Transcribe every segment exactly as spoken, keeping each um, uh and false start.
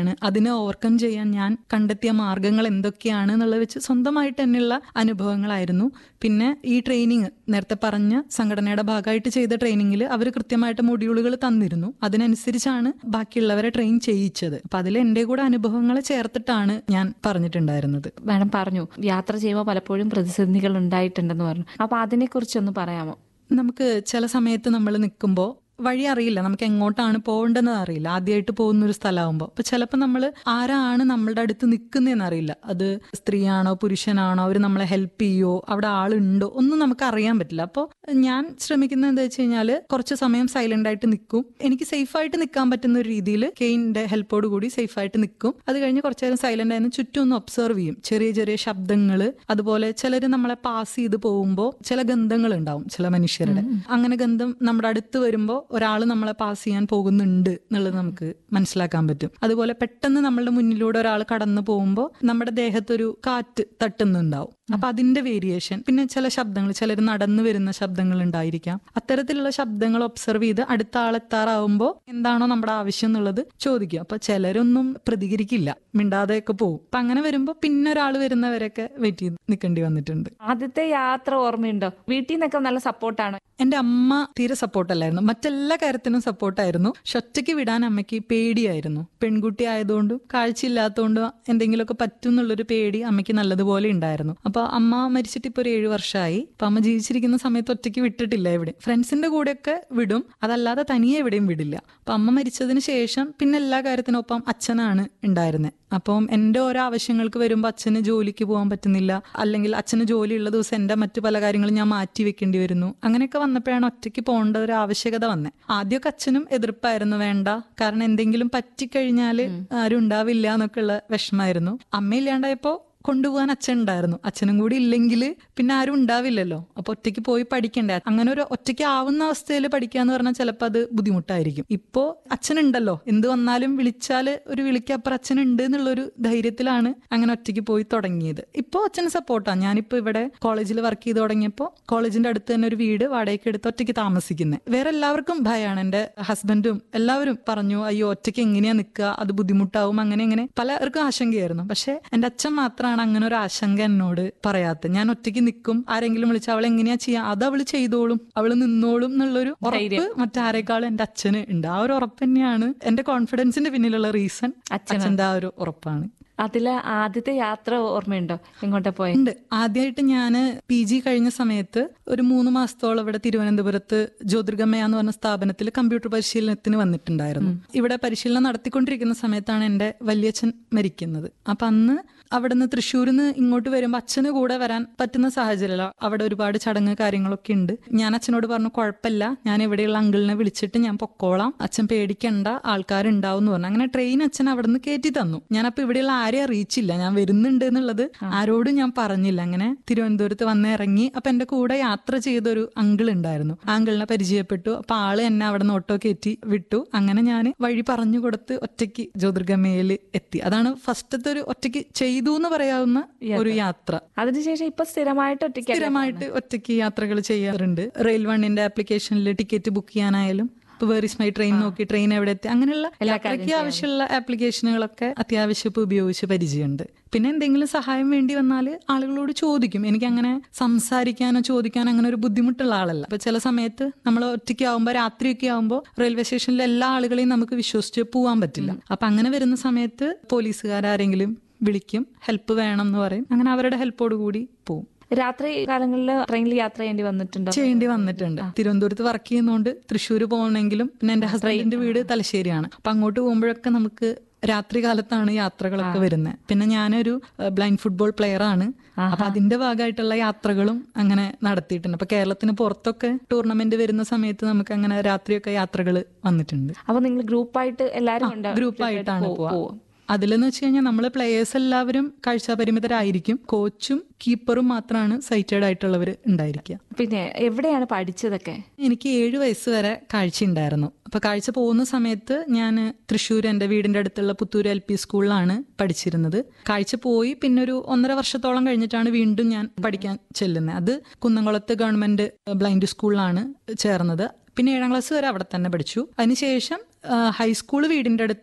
അതിനെ ഓവർകം ചെയ്യാൻ ഞാൻ കണ്ടെത്തിയ മാർഗങ്ങൾ എന്തൊക്കെയാണ് എന്നുള്ളത് വെച്ച് സ്വന്തമായിട്ട് തന്നെയുള്ള അനുഭവങ്ങളായിരുന്നു. പിന്നെ ഈ ട്രെയിനിങ് നേരത്തെ പറഞ്ഞ സംഘടനയുടെ ഭാഗമായിട്ട് ചെയ്ത ട്രെയിനിങ്ങിൽ അവർ കൃത്യമായിട്ട് മൊഡ്യൂളുകൾ തന്നിരുന്നു. അതിനനുസരിച്ചാണ് ബാക്കിയുള്ളവരെ ട്രെയിൻ ചെയ്യിച്ചത്. അപ്പൊ അതിൽ എന്റെ കൂടെ അനുഭവങ്ങൾ ചേർത്തിട്ടാണ് ഞാൻ പറഞ്ഞിട്ടുണ്ടായിരുന്നത്. മാഡം പറഞ്ഞു യാത്ര ചെയ്യുമ്പോൾ പലപ്പോഴും പ്രതിസന്ധികൾ ഉണ്ടായിട്ടുണ്ടെന്ന് പറഞ്ഞു. അപ്പൊ അതിനെ കുറിച്ചൊന്ന് പറയാമോ? നമുക്ക് ചില സമയത്ത് നമ്മൾ നിൽക്കുമ്പോൾ വഴി അറിയില്ല, നമുക്ക് എങ്ങോട്ടാണ് പോകേണ്ടതെന്ന് അറിയില്ല. ആദ്യമായിട്ട് പോകുന്ന ഒരു സ്ഥലമാകുമ്പോൾ അപ്പൊ ചിലപ്പോൾ നമ്മൾ ആരാണ് നമ്മളുടെ അടുത്ത് നിൽക്കുന്നതെന്ന് അറിയില്ല. അത് സ്ത്രീയാണോ പുരുഷനാണോ, അവർ നമ്മളെ ഹെൽപ്പ് ചെയ്യോ, അവിടെ ആളുണ്ടോ, ഒന്നും നമുക്ക് അറിയാൻ പറ്റില്ല. അപ്പോൾ ഞാൻ ശ്രമിക്കുന്നത് എന്താ വെച്ച് കഴിഞ്ഞാല് കുറച്ച് സമയം സൈലന്റ് ആയിട്ട് നിൽക്കും. എനിക്ക് സേഫ് ആയിട്ട് നിൽക്കാൻ പറ്റുന്ന ഒരു രീതിയിൽ കെയിന്റെ ഹെൽപ്പോട് കൂടി സേഫ് ആയിട്ട് നിൽക്കും. അത് കഴിഞ്ഞ് കുറച്ചു നേരം സൈലന്റ് ആയിരുന്നു ചുറ്റും ഒന്ന് ഒബ്സർവ് ചെയ്യും. ചെറിയ ചെറിയ ശബ്ദങ്ങള്, അതുപോലെ ചിലര് നമ്മളെ പാസ് ചെയ്ത് പോകുമ്പോൾ ചില ഗന്ധങ്ങൾ ഉണ്ടാവും ചില മനുഷ്യരുടെ. അങ്ങനെ ഗന്ധം നമ്മുടെ അടുത്ത് വരുമ്പോൾ ഒരാൾ നമ്മളെ പാസ് ചെയ്യാൻ പോകുന്നുണ്ട് എന്നുള്ളത് നമുക്ക് മനസ്സിലാക്കാൻ പറ്റും. അതുപോലെ പെട്ടെന്ന് നമ്മളുടെ മുന്നിലൂടെ ഒരാൾ കടന്നു പോകുമ്പോൾ നമ്മുടെ ദേഹത്തൊരു കാറ്റ് തട്ടുന്നുണ്ടാവും. അപ്പൊ അതിന്റെ വേരിയേഷൻ. പിന്നെ ചില ശബ്ദങ്ങൾ, ചിലർ നടന്നു വരുന്ന ശബ്ദങ്ങൾ ഉണ്ടായിരിക്കാം. അത്തരത്തിലുള്ള ശബ്ദങ്ങൾ ഒബ്സർവ് ചെയ്ത് അടുത്ത ആളെത്താറാവുമ്പോൾ എന്താണോ നമ്മുടെ ആവശ്യം എന്നുള്ളത് ചോദിക്കും. അപ്പൊ ചിലരൊന്നും പ്രതികരിക്കില്ല, മിണ്ടാതെയൊക്കെ പോകും. അപ്പൊ അങ്ങനെ വരുമ്പോൾ പിന്നെ ഒരാൾ വരുന്നവരൊക്കെ വെയിറ്റ് ചെയ്ത് നിൽക്കേണ്ടി വന്നിട്ടുണ്ട്. ആദ്യത്തെ യാത്ര ഓർമ്മയുണ്ടോ? വീട്ടിൽ നിന്നൊക്കെ നല്ല സപ്പോർട്ടാണോ? എന്റെ അമ്മ തീരെ സപ്പോർട്ടല്ലായിരുന്നു, മറ്റെല്ലാ കാര്യത്തിനും സപ്പോർട്ടായിരുന്നു. പക്ഷെ ഒറ്റയ്ക്ക് വിടാൻ അമ്മയ്ക്ക് പേടിയായിരുന്നു. പെൺകുട്ടി ആയതുകൊണ്ടും കാഴ്ചയില്ലാത്തതുകൊണ്ടും എന്തെങ്കിലുമൊക്കെ പറ്റും എന്നുള്ളൊരു പേടി അമ്മയ്ക്ക് നല്ലതുപോലെ ഉണ്ടായിരുന്നു. അപ്പൊ അമ്മ മരിച്ചിട്ട് ഇപ്പൊ ഒരു ഏഴു വർഷമായി. അപ്പൊ അമ്മ ജീവിച്ചിരിക്കുന്ന സമയത്ത് ഒറ്റയ്ക്ക് വിട്ടിട്ടില്ല എവിടെ. ഫ്രണ്ട്സിന്റെ കൂടെയൊക്കെ വിടും, അതല്ലാതെ തനിയെ എവിടെയും വിടില്ല. അപ്പൊ അമ്മ മരിച്ചതിന് ശേഷം പിന്നെ എല്ലാ കാര്യത്തിനൊപ്പം അച്ഛനാണ് ഉണ്ടായിരുന്നത്. അപ്പം എന്റെ ഓരോ ആവശ്യങ്ങൾക്ക് വരുമ്പോൾ അച്ഛന് ജോലിക്ക് പോകാൻ പറ്റുന്നില്ല, അല്ലെങ്കിൽ അച്ഛന് ജോലിയുള്ള ദിവസം എന്റെ മറ്റു പല കാര്യങ്ങളും ഞാൻ മാറ്റി വെക്കേണ്ടി വരുന്നു. അങ്ങനെയൊക്കെ വന്നപ്പോഴാണ് ഒറ്റയ്ക്ക് പോകേണ്ട ഒരു ആവശ്യകത വന്നത്. ആദ്യമൊക്കെ അച്ഛനും എതിർപ്പായിരുന്നു, വേണ്ട, കാരണം എന്തെങ്കിലും പറ്റിക്കഴിഞ്ഞാല് ആരും ഉണ്ടാവില്ല എന്നൊക്കെ ഉള്ള വിഷമായിരുന്നു. അമ്മയില്ലാണ്ടായപ്പോ കൊണ്ടുപോകാൻ അച്ഛൻ ഉണ്ടായിരുന്നു. അച്ഛനും കൂടി ഇല്ലെങ്കിൽ പിന്നെ ആരും ഉണ്ടാവില്ലല്ലോ. അപ്പൊ ഒറ്റയ്ക്ക് പോയി പഠിക്കണ്ടേ. അങ്ങനെ ഒരു ഒറ്റയ്ക്ക് ആവുന്ന അവസ്ഥയിൽ പഠിക്കാന്ന് പറഞ്ഞാൽ ചിലപ്പോൾ അത് ബുദ്ധിമുട്ടായിരിക്കും. ഇപ്പോ അച്ഛനുണ്ടല്ലോ, എന്ത് വന്നാലും വിളിച്ചാല് ഒരു വിളിക്കപ്പുറം അച്ഛനുണ്ട് എന്നുള്ളൊരു ധൈര്യത്തിലാണ് അങ്ങനെ ഒറ്റയ്ക്ക് പോയി തുടങ്ങിയത്. ഇപ്പോ അച്ഛന് സപ്പോർട്ടാണ്. ഞാനിപ്പോ ഇവിടെ കോളേജിൽ വർക്ക് ചെയ്ത് തുടങ്ങിയപ്പോൾ കോളേജിന്റെ അടുത്ത് തന്നെ ഒരു വീട് വാടകയ്ക്ക് എടുത്ത് ഒറ്റയ്ക്ക് താമസിക്കുന്നത്. വേറെ എല്ലാവർക്കും ഭയമാണ്. എന്റെ ഹസ്ബൻഡും എല്ലാവരും പറഞ്ഞു, അയ്യോ ഒറ്റയ്ക്ക് എങ്ങനെയാ നിൽക്കുക, അത് ബുദ്ധിമുട്ടാവും, അങ്ങനെ ഇങ്ങനെ പലർക്കും ആശങ്കയായിരുന്നു. പക്ഷെ എന്റെ അച്ഛൻ മാത്രമാണ് അങ്ങനെ ഒരു ആശങ്ക എന്നോട് പറയാത്ത. ഞാൻ ഒറ്റയ്ക്ക് നിൽക്കും, ആരെങ്കിലും വിളിച്ച അവൾ എങ്ങനെയാ ചെയ്യാ, അത് അവള് ചെയ്തോളും, അവള് നിന്നോളും എന്നുള്ളൊരു ഉറപ്പ് മറ്റാരെക്കാളും എന്റെ അച്ഛന് ഉണ്ട്. ആ ഒരു ഉറപ്പ് തന്നെയാണ് എന്റെ കോൺഫിഡൻസിന്റെ പിന്നിലുള്ള റീസൺ. അച്ഛന്റെ ആ ഒരു ഉറപ്പാണ്. അതില് ആദ്യത്തെ യാത്ര ഓർമ്മയുണ്ടോ? എങ്ങോട്ടാ പോയത്? ഉണ്ട്. ആദ്യമായിട്ട് ഞാന് പി ജി കഴിഞ്ഞ സമയത്ത് ഒരു മൂന്ന് മാസത്തോളം ഇവിടെ തിരുവനന്തപുരത്ത് ജ്യോതിർഗമയ എന്ന് പറഞ്ഞ സ്ഥാപനത്തിൽ കമ്പ്യൂട്ടർ പരിശീലനത്തിന് വന്നിട്ടുണ്ടായിരുന്നു. ഇവിടെ പരിശീലനം നടത്തിക്കൊണ്ടിരിക്കുന്ന സമയത്താണ് എന്റെ വല്യച്ഛൻ മരിക്കുന്നത്. അപ്പൊ അന്ന് അവിടെ നിന്ന് തൃശ്ശൂരിൽ നിന്ന് ഇങ്ങോട്ട് വരുമ്പോൾ അച്ഛന് കൂടെ വരാൻ പറ്റുന്ന സാഹചര്യമല്ല. അവിടെ ഒരുപാട് ചടങ്ങ് കാര്യങ്ങളൊക്കെ ഉണ്ട്. ഞാൻ അച്ഛനോട് പറഞ്ഞു, കുഴപ്പമില്ല, ഞാൻ ഇവിടെയുള്ള അങ്കിളിനെ വിളിച്ചിട്ട് ഞാൻ പൊക്കോളാം, അച്ഛൻ പേടിക്കണ്ട, ആൾക്കാരുണ്ടാവും എന്ന് പറഞ്ഞു. അങ്ങനെ ട്രെയിൻ അച്ഛൻ അവിടെ നിന്ന് കയറ്റി തന്നു. ഞാനപ്പോ ഇവിടെയുള്ള ആരെയും അറിയിച്ചില്ല ഞാൻ വരുന്നുണ്ട് എന്നുള്ളത്, ആരോടും ഞാൻ പറഞ്ഞില്ല. അങ്ങനെ തിരുവനന്തപുരത്ത് വന്ന് ഇറങ്ങി. അപ്പൊ എന്റെ കൂടെ യാത്ര ചെയ്തൊരു അങ്കിൾ ഉണ്ടായിരുന്നു. ആ അങ്കിളിനെ പരിചയപ്പെട്ടു. അപ്പൊ ആള് എന്നെ അവിടെ നിന്ന് ഓട്ടോ കയറ്റി വിട്ടു. അങ്ങനെ ഞാൻ വഴി പറഞ്ഞു കൊടുത്ത് ഒറ്റയ്ക്ക് ജ്യോതിർഗമയയിൽ എത്തി. അതാണ് ഫസ്റ്റത്തെ ഒരു ഒറ്റയ്ക്ക് ചെയ്തു എന്ന് പറയാവുന്ന ഒരു യാത്ര. അതിനുശേഷം ഇപ്പൊ സ്ഥിരമായിട്ട് ഒറ്റയ്ക്ക് സ്ഥിരമായിട്ട് ഒറ്റയ്ക്ക് യാത്രകൾ ചെയ്യാറുണ്ട്. റെയിൽ വണ്ണിന്റെ ആപ്ലിക്കേഷനിൽ ടിക്കറ്റ് ബുക്ക് ചെയ്യാനായാലും, ഇപ്പൊ വേർ ഇസ് മൈ ട്രെയിൻ നോക്കി ട്രെയിൻ എവിടെ എത്തി, അങ്ങനെയുള്ള യാത്രയ്ക്ക് ആവശ്യമുള്ള ആപ്ലിക്കേഷനുകളൊക്കെ അത്യാവശ്യം ഇപ്പൊ ഉപയോഗിച്ച് പരിചയമുണ്ട്. പിന്നെ എന്തെങ്കിലും സഹായം വേണ്ടി വന്നാൽ ആളുകളോട് ചോദിക്കും. എനിക്ക് അങ്ങനെ സംസാരിക്കാനോ ചോദിക്കാനോ അങ്ങനെ ഒരു ബുദ്ധിമുട്ടുള്ള ആളല്ല. അപ്പൊ ചില സമയത്ത് നമ്മൾ ഒറ്റയ്ക്ക് ആവുമ്പോൾ, രാത്രിയൊക്കെ ആവുമ്പോൾ റെയിൽവേ സ്റ്റേഷനിലെ എല്ലാ ആളുകളെയും നമുക്ക് വിശ്വസിച്ച് പോകാൻ പറ്റില്ല. അപ്പൊ അങ്ങനെ വരുന്ന സമയത്ത് പോലീസുകാരെങ്കിലും വിളിക്കും, ഹെൽപ്പ് വേണം എന്ന് പറയും. അങ്ങനെ അവരുടെ ഹെൽപ്പോട് കൂടി പോവും. രാത്രി കാലങ്ങളിൽ ട്രെയിനിൽ യാത്ര ചെയ്യേണ്ടി വന്നിട്ടുണ്ടോ? ചെയ്യേണ്ടി വന്നിട്ടുണ്ട്. തിരുവനന്തപുരത്ത് വർക്ക് ചെയ്യുന്നതുകൊണ്ട് തൃശ്ശൂർ പോകണമെങ്കിലും, പിന്നെ എന്റെ ഹസ്ബൻഡിന്റെ വീട് തലശ്ശേരിയാണ്. അപ്പൊ അങ്ങോട്ട് പോകുമ്പോഴൊക്കെ നമുക്ക് രാത്രി കാലത്താണ് യാത്രകളൊക്കെ വരുന്നത്. പിന്നെ ഞാനൊരു ബ്ലൈൻഡ് ഫുട്ബോൾ പ്ലെയർ ആണ്. അപ്പൊ അതിന്റെ ഭാഗമായിട്ടുള്ള യാത്രകളും അങ്ങനെ നടത്തിയിട്ടുണ്ട്. അപ്പൊ കേരളത്തിന് പുറത്തൊക്കെ ടൂർണമെന്റ് വരുന്ന സമയത്ത് നമുക്ക് അങ്ങനെ രാത്രിയൊക്കെ യാത്രകൾ വന്നിട്ടുണ്ട്. അപ്പൊ നിങ്ങൾ ഗ്രൂപ്പായിട്ട് എല്ലാവരും ഗ്രൂപ്പായിട്ടാണ് പോവാ. അതിലെന്ന് വെച്ച് കഴിഞ്ഞാൽ നമ്മള് പ്ലേയേഴ്സ് എല്ലാവരും കാഴ്ചാപരിമിതരായിരിക്കും. കോച്ചും കീപ്പറും മാത്രമാണ് സൈറ്റഡ് ആയിട്ടുള്ളവർ ഉണ്ടായിരിക്കുക. പിന്നെ എവിടെയാണ് പഠിച്ചതൊക്കെ? എനിക്ക് ഏഴു വയസ്സ് വരെ കാഴ്ച ഉണ്ടായിരുന്നു. അപ്പൊ കാഴ്ച പോകുന്ന സമയത്ത് ഞാൻ തൃശ്ശൂർ എന്റെ വീടിന്റെ അടുത്തുള്ള പുത്തൂർ എൽ പി സ്കൂളിലാണ് പഠിച്ചിരുന്നത്. കാഴ്ച പോയി പിന്നെ ഒരു ഒന്നര വർഷത്തോളം കഴിഞ്ഞിട്ടാണ് വീണ്ടും ഞാൻ പഠിക്കാൻ ചെല്ലുന്നത്. അത് കുന്നംകുളത്ത് ഗവൺമെന്റ് ബ്ലൈൻഡ് സ്കൂളിലാണ് ചേർന്നത്. പിന്നെ ഏഴാം ക്ലാസ് വരെ അവിടെ തന്നെ പഠിച്ചു. അതിനുശേഷം ഹൈസ്കൂൾ വീടിന്റെ അടുത്ത്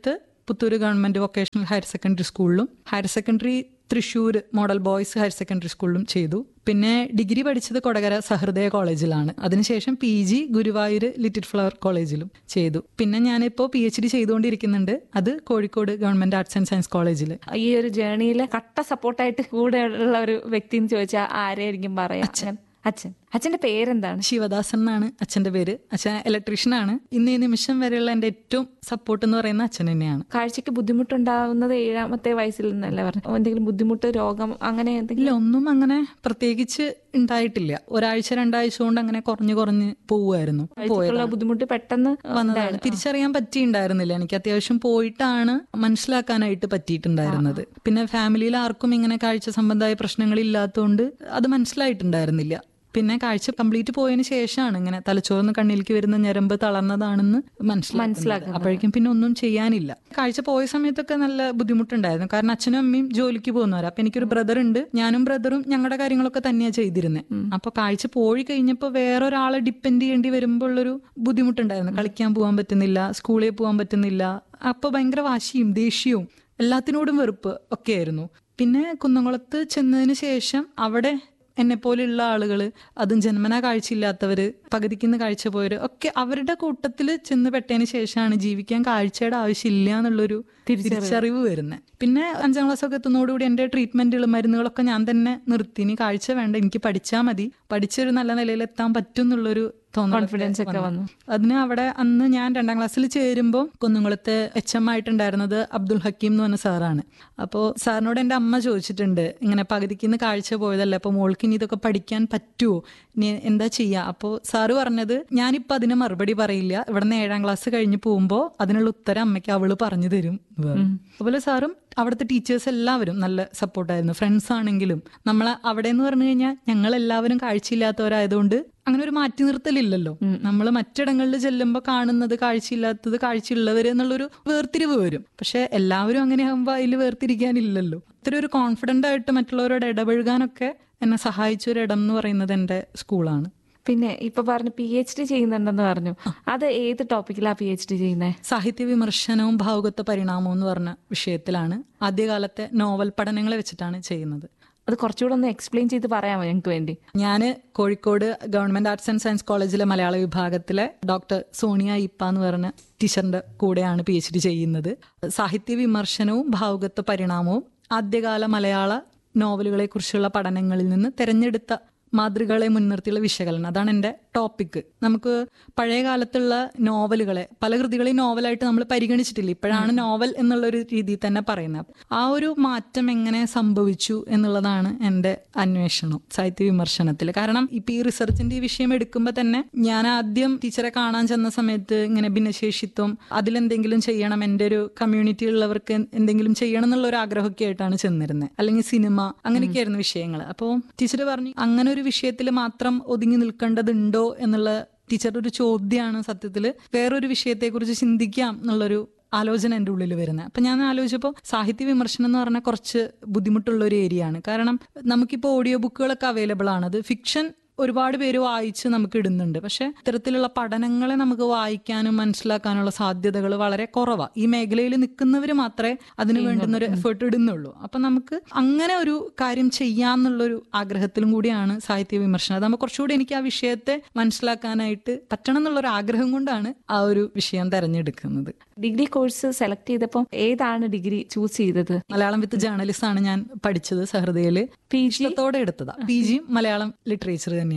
Puthur government vocational higher secondary സ്കൂളിലും higher secondary Thrissur model boys higher secondary സ്കൂളിലും ചെയ്തു. പിന്നെ ഡിഗ്രി പഠിച്ചത് കൊടകര സഹൃദയ കോളേജിലാണ്. അതിനുശേഷം P G Guruvayur little flower കോളേജിലും ചെയ്തു. പിന്നെ ഞാനിപ്പോൾ പി എച്ച് ഡി ചെയ്തുകൊണ്ടിരിക്കുന്നുണ്ട്. അത് Kozhikode government arts and science കോളേജിൽ. ഈ ഒരു ജേർണിയിൽ കട്ട സപ്പോർട്ടായിട്ട് കൂടെ ഉള്ള ഒരു വ്യക്തി എന്ന് ചോദിച്ചാൽ ആരെയായിരിക്കും പറയാ? അച്ഛൻ. അച്ഛന്റെ പേരെന്താണ്? ശിവദാസൻ എന്നാണ് അച്ഛന്റെ പേര്. അച്ഛൻ ഇലക്ട്രീഷ്യനാണ്. ഇന്ന് ഈ നിമിഷം വരെയുള്ള എന്റെ ഏറ്റവും സപ്പോർട്ട് എന്ന് പറയുന്ന അച്ഛൻ തന്നെയാണ്. കാഴ്ചക്ക് ബുദ്ധിമുട്ടുണ്ടാവുന്നത് ഏഴാമത്തെ വയസ്സിൽ നിന്നല്ലേ പറഞ്ഞു? എന്തെങ്കിലും ബുദ്ധിമുട്ട്, രോഗം അങ്ങനെ എന്തെങ്കിലും? ഇല്ല, ഒന്നും അങ്ങനെ പ്രത്യേകിച്ച് ഉണ്ടായിട്ടില്ല. ഒരാഴ്ച രണ്ടാഴ്ച കൊണ്ട് അങ്ങനെ കുറഞ്ഞു കുറഞ്ഞ് പോവുമായിരുന്നു. കാഴ്ചക്കുള്ള ബുദ്ധിമുട്ട് പെട്ടെന്ന് വന്നതാണ്. തിരിച്ചറിയാൻ പറ്റിയിട്ടുണ്ടായിരുന്നില്ല. എനിക്ക് അത്യാവശ്യം പോയിട്ടാണ് മനസ്സിലാക്കാനായിട്ട് പറ്റിയിട്ടുണ്ടായിരുന്നത്. പിന്നെ ഫാമിലിയിൽ ആർക്കും ഇങ്ങനെ കാഴ്ച സംബന്ധമായ പ്രശ്നങ്ങൾ ഇല്ലാത്തതുകൊണ്ട് അത് മനസ്സിലായിട്ടുണ്ടായിരുന്നില്ല. പിന്നെ കാഴ്ച കംപ്ലീറ്റ് പോയതിനു ശേഷമാണ് ഇങ്ങനെ തലച്ചോറിന്ന് കണ്ണിലേക്ക് വരുന്ന ഞരമ്പ് തളർന്നതാണെന്ന് മനസ്സിലാക്കുന്നത്. അപ്പോഴേക്കും പിന്നെ ഒന്നും ചെയ്യാനില്ല. കാഴ്ച പോയ സമയത്തൊക്കെ നല്ല ബുദ്ധിമുട്ടുണ്ടായിരുന്നു. കാരണം അച്ഛനും അമ്മയും ജോലിക്ക് പോകുന്നവരാ. അപ്പൊ എനിക്കൊരു ബ്രദർ ഉണ്ട്. ഞാനും ബ്രദറും ഞങ്ങളുടെ കാര്യങ്ങളൊക്കെ തന്നെയാ ചെയ്തിരുന്നത്. അപ്പൊ കാഴ്ച പോയി കഴിഞ്ഞപ്പോൾ വേറൊരാളെ ഡിപ്പെൻഡ് ചെയ്യേണ്ടി വരുമ്പോൾ ഉള്ളൊരു ബുദ്ധിമുട്ടുണ്ടായിരുന്നു. കളിക്കാൻ പോകാൻ പറ്റുന്നില്ല, സ്കൂളിൽ പോകാൻ പറ്റുന്നില്ല. അപ്പൊ ഭയങ്കര വാശിയും ദേഷ്യവും എല്ലാത്തിനോടും വെറുപ്പ് ഒക്കെ ആയിരുന്നു. പിന്നെ കുന്നംകുളത്ത് ചെന്നതിന് ശേഷം അവിടെ എന്നെ പോലെയുള്ള ആളുകൾ, അതും ജന്മനാ കാഴ്ചയില്ലാത്തവര്, പകുതിക്കുന്ന കാഴ്ച പോയവര് ഒക്കെ അവരുടെ കൂട്ടത്തിൽ ചെന്ന് പെട്ടതിന് ശേഷമാണ് ജീവിക്കാൻ കാഴ്ചയുടെ ആവശ്യമില്ല എന്നുള്ളൊരു തിരിച്ചറിവ് വരുന്നത്. പിന്നെ അഞ്ചാം ക്ലാസ് ഒക്കെ എത്തുന്നതോടുകൂടി എന്റെ ട്രീറ്റ്മെന്റുകൾ, മരുന്നുകളൊക്കെ ഞാൻ തന്നെ നിർത്തി. ഇനി കാഴ്ച വേണ്ട, എനിക്ക് പഠിച്ചാൽ മതി, പഠിച്ചൊരു നല്ല നിലയിൽ എത്താൻ പറ്റും എന്നുള്ളൊരു കോൺഫിഡൻസ് ഒക്കെ വന്നു. അതിന് അവിടെ അന്ന് ഞാൻ രണ്ടാം ക്ലാസ്സിൽ ചേരുമ്പോൾ കുന്നുകുളത്ത് എച്ച് എം ആയിട്ടുണ്ടായിരുന്നത് അബ്ദുൽ ഹക്കീം എന്ന് പറഞ്ഞ സാറാണ്. അപ്പോൾ സാറിനോട് എൻ്റെ അമ്മ ചോദിച്ചിട്ടുണ്ട്, ഇങ്ങനെ പകുതിക്കുന്ന് കാഴ്ച പോയതല്ലേ, അപ്പോൾ മോൾക്ക് ഇനി ഇതൊക്കെ പഠിക്കാൻ പറ്റുമോ, ഇനി എന്താ ചെയ്യുക? അപ്പോൾ സാറ് പറഞ്ഞത്, ഞാനിപ്പോൾ അതിന് മറുപടി പറയില്ല, ഇവിടെ നിന്ന് ഏഴാം ക്ലാസ് കഴിഞ്ഞ് പോകുമ്പോൾ അതിനുള്ള ഉത്തരം അമ്മയ്ക്ക് അവള് പറഞ്ഞു തരും. അതുപോലെ സാറും അവിടുത്തെ ടീച്ചേഴ്സ് എല്ലാവരും നല്ല സപ്പോർട്ടായിരുന്നു. ഫ്രണ്ട്സ് ആണെങ്കിലും നമ്മളെ അവിടെ എന്ന് പറഞ്ഞു കഴിഞ്ഞാൽ ഞങ്ങൾ എല്ലാവരും കാഴ്ചയില്ലാത്തവരായതുകൊണ്ട് അങ്ങനെ ഒരു മാറ്റി നിർത്തലില്ലല്ലോ. നമ്മൾ മറ്റിടങ്ങളിൽ ചെല്ലുമ്പോൾ കാണുന്നത് കാഴ്ചയില്ലാത്തത്, കാഴ്ചയുള്ളവര് എന്നുള്ളൊരു വേർതിരിവ് വരും. പക്ഷെ എല്ലാവരും അങ്ങനെ ആകുമ്പോൾ അതിൽ വേർതിരിക്കാനില്ലല്ലോ. ഇത്ര ഒരു കോൺഫിഡന്റ് ആയിട്ട് മറ്റുള്ളവരോട് ഇടപഴകാനൊക്കെ എന്നെ സഹായിച്ച ഒരു ഇടം എന്ന് പറയുന്നത് എൻ്റെ സ്കൂളാണ്. പിന്നെ ഇപ്പൊ പറഞ്ഞു പി എച്ച് ഡി ചെയ്യുന്നുണ്ടെന്ന് പറഞ്ഞു. അത് ഏത് ടോപ്പിക്കിലാ പി എച്ച് ഡി ചെയ്യുന്നത്? സാഹിത്യ വിമർശനവും ഭാവുകത്വ പരിണാമവും എന്ന് പറഞ്ഞ വിഷയത്തിലാണ്. ആദ്യകാലത്തെ നോവൽ പഠനങ്ങളെ വെച്ചിട്ടാണ് ചെയ്യുന്നത്. അത് കുറച്ചുകൂടെ ഒന്ന് എക്സ്പ്ലെയിൻ ചെയ്ത് പറയാമോ ഞങ്ങൾക്ക് വേണ്ടി? ഞാൻ Kozhikode government arts and science കോളേജിലെ മലയാള വിഭാഗത്തിലെ ഡോക്ടർ സോണിയ ഇപ്പ എന്ന് പറഞ്ഞ ടീച്ചറിന്റെ കൂടെയാണ് പി എച്ച് ഡി ചെയ്യുന്നത്. സാഹിത്യ വിമർശനവും ഭാവുകത്വ പരിണാമവും ആദ്യകാല മലയാള നോവലുകളെ കുറിച്ചുള്ള പഠനങ്ങളിൽ നിന്ന് തെരഞ്ഞെടുത്ത മാതൃകകളെ മുൻനിർത്തിയുള്ള വിശകലനം, അതാണ് എൻ്റെ ടോപ്പിക്ക്. നമുക്ക് പഴയ കാലത്തുള്ള നോവലുകളെ, പല കൃതികളെയും നോവലായിട്ട് നമ്മൾ പരിഗണിച്ചിട്ടില്ല. ഇപ്പോഴാണ് നോവൽ എന്നുള്ളൊരു രീതിയിൽ തന്നെ പറയുന്നത്. ആ ഒരു മാറ്റം എങ്ങനെ സംഭവിച്ചു എന്നുള്ളതാണ് എൻ്റെ അന്വേഷണം സാഹിത്യ വിമർശനത്തിൽ. കാരണം ഇപ്പം ഈ റിസർച്ചിന്റെ ഈ വിഷയം എടുക്കുമ്പോൾ തന്നെ ഞാൻ ആദ്യം ടീച്ചറെ കാണാൻ ചെന്ന സമയത്ത് ഇങ്ങനെ ഭിന്നശേഷിത്വം, അതിലെന്തെങ്കിലും ചെയ്യണം, എൻ്റെ ഒരു കമ്മ്യൂണിറ്റി ഉള്ളവർക്ക് എന്തെങ്കിലും ചെയ്യണം എന്നുള്ള ഒരു ആഗ്രഹമൊക്കെ ആയിട്ടാണ് ചെന്നിരുന്നത്. അല്ലെങ്കിൽ സിനിമ, അങ്ങനെയൊക്കെയായിരുന്നു വിഷയങ്ങൾ. അപ്പോൾ ടീച്ചർ പറഞ്ഞു, അങ്ങനെ ഒരു വിഷയത്തിൽ മാത്രം ഒതുങ്ങി നിൽക്കേണ്ടതുണ്ടോ എന്നുള്ള ടീച്ചറുടെ ഒരു ചോദ്യമാണ് സത്യത്തിൽ വേറൊരു വിഷയത്തെക്കുറിച്ച് ചിന്തിക്കാം എന്നുള്ളൊരു ആലോചന എൻ്റെ ഉള്ളിൽ വരുന്നത്. അപ്പം ഞാൻ ആലോചിച്ചപ്പോൾ സാഹിത്യ വിമർശനം എന്ന് പറഞ്ഞാൽ കുറച്ച് ബുദ്ധിമുട്ടുള്ള ഒരു ഏരിയ ആണ്. കാരണം നമുക്കിപ്പോൾ ഓഡിയോ ബുക്കുകളൊക്കെ അവൈലബിൾ ആണ്. അത് ഫിക്ഷൻ ഒരുപാട് പേര് വായിച്ച് നമുക്ക് ഇടുന്നുണ്ട്. പക്ഷെ ഇത്തരത്തിലുള്ള പഠനങ്ങളെ നമുക്ക് വായിക്കാനും മനസ്സിലാക്കാനുള്ള സാധ്യതകൾ വളരെ കുറവാണ്. ഈ മേഖലയിൽ നിൽക്കുന്നവർ മാത്രമേ അതിന് വേണ്ടുന്ന ഒരു എഫേർട്ട് ഇടുന്നുള്ളൂ. അപ്പൊ നമുക്ക് അങ്ങനെ ഒരു കാര്യം ചെയ്യാന്നുള്ളൊരു ആഗ്രഹത്തിലും കൂടിയാണ് സാഹിത്യ വിമർശനം. അതാകുമ്പോൾ കുറച്ചുകൂടി എനിക്ക് ആ വിഷയത്തെ മനസ്സിലാക്കാനായിട്ട് പറ്റണം എന്നുള്ളൊരു ആഗ്രഹം കൊണ്ടാണ് ആ ഒരു വിഷയം തെരഞ്ഞെടുക്കുന്നത്. ഡിഗ്രി കോഴ്സ് സെലക്ട് ചെയ്തപ്പോൾ ഏതാണ് ഡിഗ്രി ചൂസ് ചെയ്തത്? മലയാളം വിത്ത് ജേർണലിസ്റ്റ് ആണ് ഞാൻ പഠിച്ചത്. സഹൃദയയില് പി ജിത്തോടെ എടുത്തതാ. പി ജിയും മലയാളം ലിറ്ററേച്ചർ തന്നെയാണ്.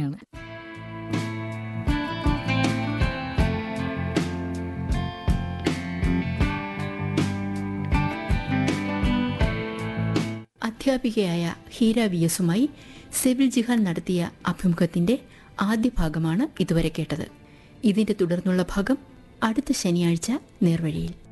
അധ്യാപികയായ ഹീര വി എസുമായി സെവിൽ ജിഹാൻ നടത്തിയ അഭിമുഖത്തിന്റെ ആദ്യ ഭാഗമാണ് ഇതുവരെ കേട്ടത്. ഇതിന്റെ തുടർന്നുള്ള ഭാഗം അടുത്ത ശനിയാഴ്ച നേർവഴിയിൽ.